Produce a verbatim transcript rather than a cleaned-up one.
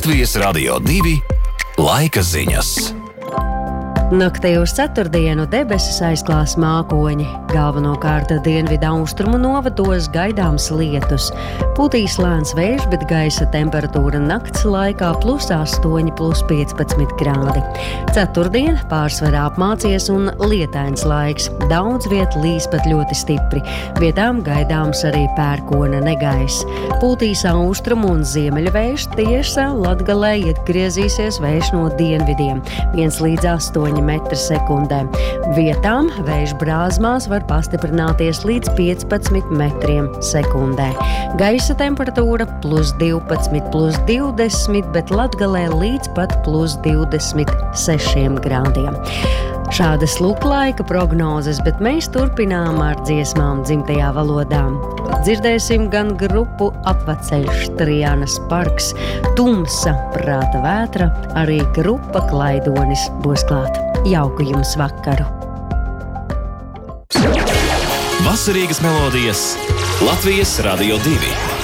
Latvijas Radio divi laika ziņas. Naktī uz ceturtdienu debesis aizklās mākoņi. Galvenokārt dienvidu austrumu novados gaidāms lietus. Pūtīs lēns vējš, bet gaisa temperatūra nakts laikā plus astoņi, plus piecpadsmit grādi. Ceturtdien pārsvarā apmācies un lietains laiks. Daudz viet līs pat ļoti stipri. Vietām gaidāms arī pērkona negaiss. Pūtīs austrumu un ziemeļu vējš, tiesa Latgalē atgriezīsies vējš no dienvidiem. viens līdz astoņi metri sekundē. Vietām vējš brāzmās var pastiprināties līdz piecpadsmit metriem sekundē. Gaisa temperatūra plus divpadsmit, plus divdesmit, bet Latgalē līdz pat plus divdesmit sešiem grādiem. Šādas lūk laika prognozes, bet mēs turpinām ar dziesmām dzimtajā valodā. Dzirdēsim gan grupu Apveceļš, Trianas parks, Tumsa, Prāta vētra, arī grupa Klaidonis būs klāt. Jauku jums vakaru! Vasarīgas melodijas Latvijas Radio divi.